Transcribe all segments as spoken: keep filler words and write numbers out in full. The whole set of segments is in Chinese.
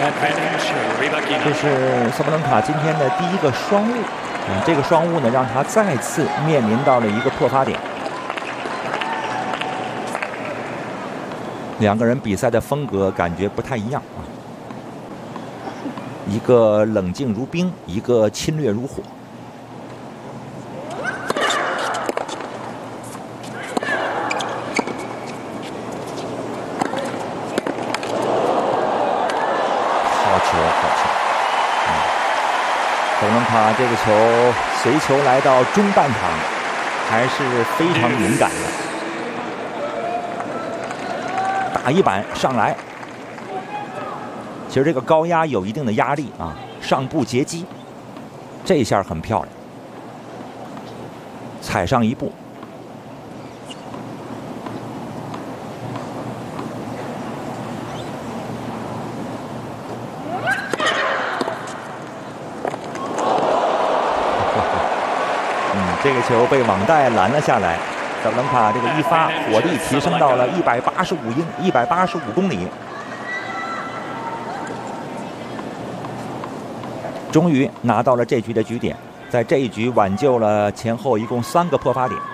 这是萨布伦卡今天的第一个双误，嗯，这个双误呢，让他再次面临到了一个破发点。两个人比赛的风格感觉不太一样啊，一个冷静如冰，一个侵略如火。好球，好球！嗯，萨布伦卡这个球随球来到中半场，还是非常敏感的。打一板上来，其实这个高压有一定的压力啊，上步截击，这一下很漂亮，踩上一步。嗯，这个球被网袋拦了下来。萨布伦卡这个一发火力提升到了一百八十五英一百八十五公里，终于拿到了这局的局点，在这一局挽救了前后一共三个破发点。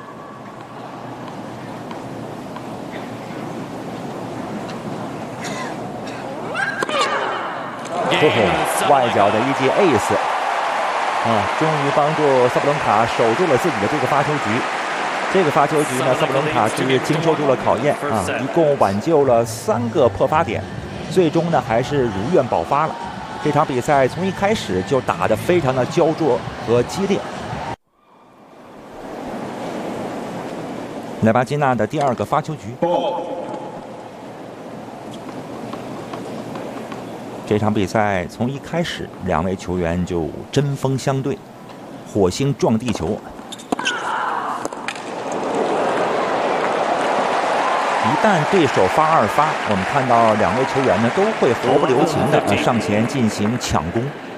呵呵，外角的一记 ace 啊，终于帮助萨布伦卡守住了自己的这个发球局。这个发球局呢，萨布伦卡是经受住了考验啊，一共挽救了三个破发点，最终呢还是如愿爆发了。这场比赛从一开始就打得非常的焦灼和激烈。莱巴金娜的第二个发球局，这场比赛从一开始两位球员就针锋相对，火星撞地球。一旦对手发二发，我们看到两位球员呢都会毫不留情的上前进行抢攻。